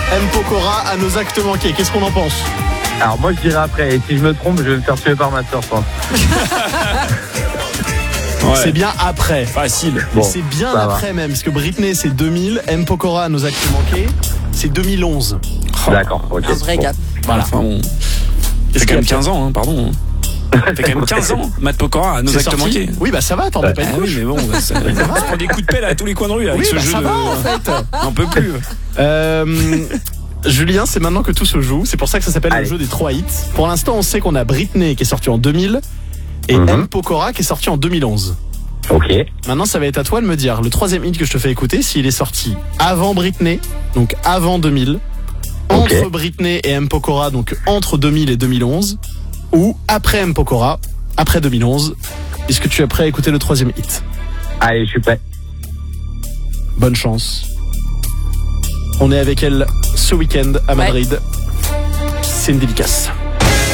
M. Pokora à nos actes manqués. Qu'est-ce qu'on en pense? Alors moi je dirais après, et si je me trompe, je vais me faire tuer par ma soeur, je pense. Ouais. C'est bien après. Facile. Mais c'est bien après même, parce que Britney c'est 2000, M. Pokora à nos actes manqués, c'est 2011. D'accord, ok. Un vrai gars. Voilà. Enfin, bon. C'est quand même 15 ans, hein, pardon. Ça fait quand même 15 ans, Matt Pokora, à nos C'est actes sorti manqués. Oui, bah ça va, t'en as pas une Ah oui, couche. mais bon, ça se prend des coups de pelle à tous les coins de rue avec Oui, ce bah jeu ça de. va en fait. On peut plus. Julien, c'est maintenant que tout se joue. C'est pour ça que ça s'appelle le jeu des 3 hits. Pour l'instant, on sait qu'on a Britney qui est sortie en 2000 et M. Pokora qui est sorti en 2011. Ok. Maintenant, ça va être à toi de me dire le troisième hit que je te fais écouter, s'il est sorti avant Britney, donc avant 2000, entre Britney et M. Pokora, donc entre 2000 et 2011, ou après M. Pokora, après 2011. Est-ce que tu es prêt à écouter le troisième hit? Allez, je suis prêt. Bonne chance. On est avec elle ce week-end à Madrid. C'est une dédicace.